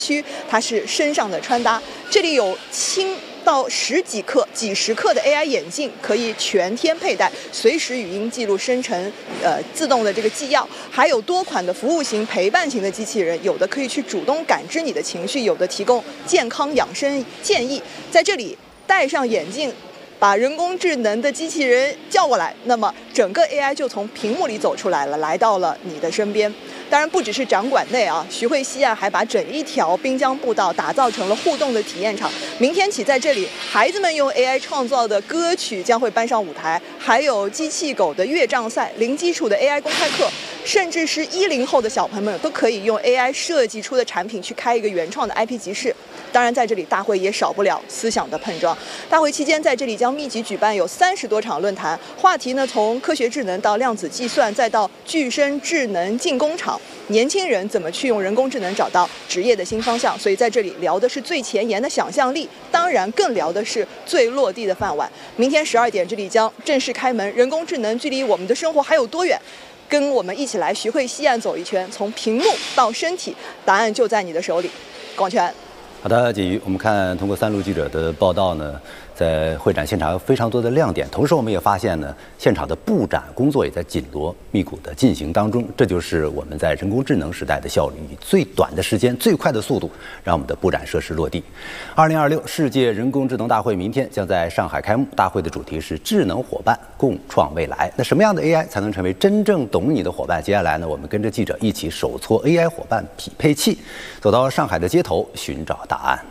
区，它是身上的穿搭，这里有轻到10几克、几十克的 AI 眼镜，可以全天佩戴，随时语音记录生成自动的这个纪要，还有多款的服务型、陪伴型的机器人，有的可以去主动感知你的情绪，有的提供健康养生建议。在这里戴上眼镜，把人工智能的机器人叫过来，那么整个 AI 就从屏幕里走出来了，来到了你的身边。当然不只是展馆内啊，徐汇西岸还把整一条滨江步道打造成了互动的体验场。明天起，在这里，孩子们用 AI 创造的歌曲将会搬上舞台，还有机器狗的乐障赛、零基础的 AI 公开课，甚至是10后的小朋友们都可以用 AI 设计出的产品去开一个原创的 IP 集市。当然，在这里大会也少不了思想的碰撞。大会期间，在这里将密集举办有30多场论坛，话题呢从科学智能到量子计算，再到具身智能进工厂，年轻人怎么去用人工智能找到职业的新方向。所以在这里聊的是最前沿的想象力，当然更聊的是最落地的饭碗。明天12点，这里将正式开门。人工智能距离我们的生活还有多远？跟我们一起来徐汇西岸走一圈，从屏幕到身体，答案就在你的手里。广泉。 好的，锦瑜，我们看通过3路记者的报道呢，在会展现场有非常多的亮点，同时我们也发现呢，现场的布展工作也在紧锣密鼓的进行当中。这就是我们在人工智能时代的效率，以最短的时间、最快的速度，让我们的布展设施落地。2026世界人工智能大会明天将在上海开幕，大会的主题是智能伙伴共创未来。那什么样的 AI 才能成为真正懂你的伙伴？接下来呢，我们跟着记者一起手搓 AI 伙伴匹配器，走到上海的街头寻找答案。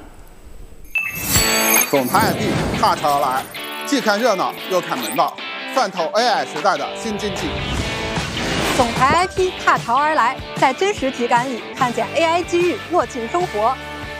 总台 IP 踏潮来，既看热闹又看门道，饭透 AI 时代的新经济。 总台 IP 踏潮而来，在真实体感里看见 AI 机遇落进生活。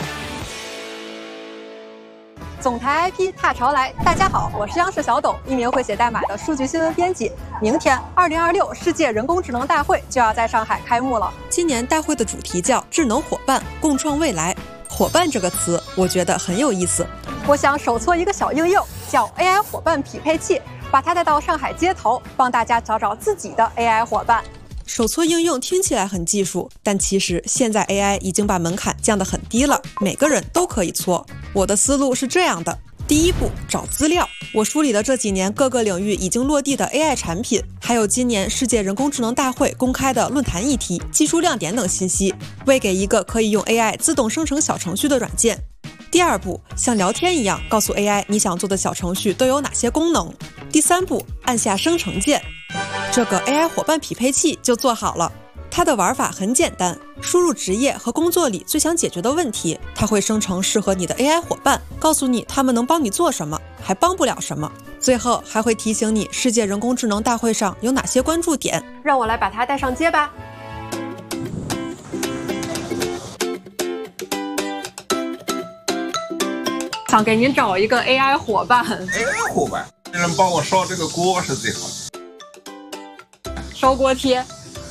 总台 IP 踏潮来，大家好，我是央视小董，一名会写代码的数据新闻编辑。明天2026世界人工智能大会就要在上海开幕了。 今年大会的主题叫智能伙伴共创未来。伙伴这个词，我觉得很有意思。 我想手搓一个小应用，叫 AI 伙伴匹配器，把它带到上海街头，帮大家找找自己的 AI 伙伴。 手搓应用听起来很技术，但其实现在 AI 已经把门槛降得很低了，每个人都可以搓。我的思路是这样的：第一步，找资料。我梳理了这几年各个领域已经落地的 AI 产品，还有今年世界人工智能大会公开的论坛议题、技术亮点等信息，喂给一个可以用 AI 自动生成小程序的软件。第二步，像聊天一样告诉 AI 你想做的小程序都有哪些功能。第三步，按下生成键，这个 AI 伙伴匹配器就做好了。它的玩法很简单，输入职业和工作里最想解决的问题，它会生成适合你的 AI 伙伴，告诉你他们能帮你做什么，还帮不了什么。最后还会提醒你世界人工智能大会上有哪些关注点。 让我来把它带上街吧。想给您找一个 AI 伙伴。 AI 伙伴，能帮我烧这个锅是最好的。 烧锅贴。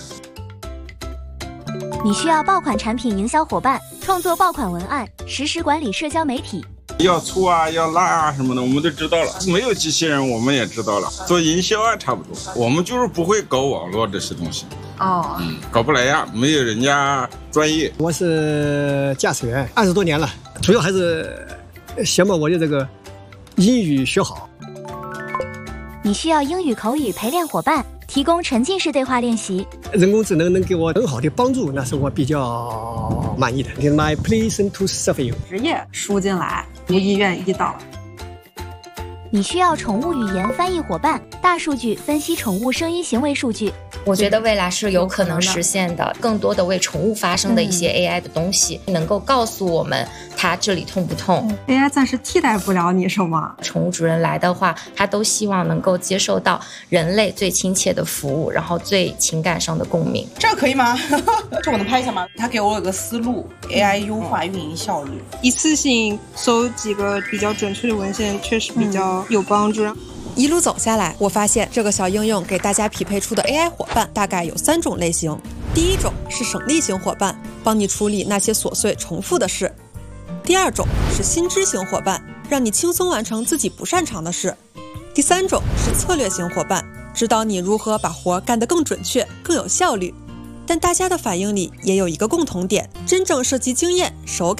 你需要爆款产品营销伙伴，创作爆款文案，实时管理社交媒体。 要粗啊，要辣啊什么的，我们都知道了。没有机器人，我们也知道了。做营销啊，差不多。我们就是不会搞网络这些东西。搞不来呀，没有人家专业。 我是驾驶员，20多年了，主要还是想把我的这个英语学好。 你需要英语口语陪练伙伴，提供沉浸式对话练习。 人工智能能给我很好的帮助，那是我比较满意的。My pleasant to serve you。 职业输进来，不意愿意导。 你需要宠物语言翻译伙伴，大数据分析宠物声音行为数据。 我觉得未来是有可能实现的，更多的为宠物发声的一些 AI 的东西，能够告诉我们它这里痛不痛。 AI 暂时替代不了你什么。 宠物主人来的话，他都希望能够接受到人类最亲切的服务，然后最情感上的共鸣。 这可以吗？这我能拍一下吗？他给我有个思路 ，AI 优化运营效率， 一次性搜几个比较准确的文献，确实比较有帮助。 一路走下来，我发现这个小应用给大家匹配出的 AI 伙伴大概有3种类型。第一种是省力型伙伴，帮你处理那些琐碎重复的事。第二种是新知型伙伴，让你轻松完成自己不擅长的事。第三种是策略型伙伴，指导你如何把活干得更准确、更有效率。 但大家的反应里也有一个共同点：真正涉及经验、手感